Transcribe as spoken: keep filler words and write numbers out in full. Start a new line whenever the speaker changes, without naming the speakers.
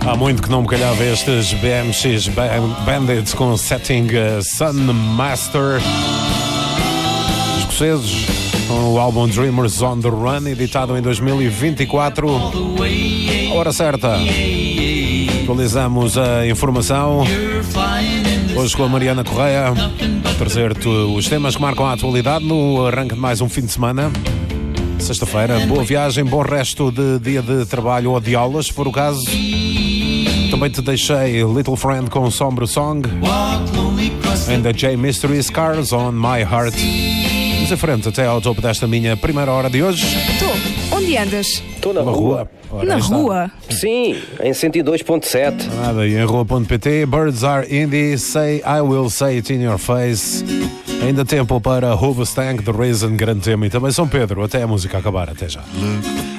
Há muito que não me calhava estes B M X Bandits com Setting Sun Master. Escoceses, com o álbum Dreamers on the Run, editado em dois mil e vinte e quatro. A hora certa. Atualizamos a informação. Hoje com a Mariana Correia, trazer-te os temas que marcam a atualidade no arranque de mais um fim de semana. Sexta-feira, boa viagem, bom resto de dia de trabalho ou de aulas, se for o caso. Também te deixei Little Friend com Sombre Song and the J Mystery Scars on My Heart. Vamos em frente até ao topo desta minha primeira hora de hoje.
Estou. Onde andas?
Estou na, na rua.
rua. Ora,
na rua?
Sim, em cento e dois ponto sete.
Nada, e em rua ponto pt. Birds are indie, say I will say it in your face. Ainda tempo para Hoobastank, The Reason, grande tema. E também São Pedro, até a música acabar. Até já.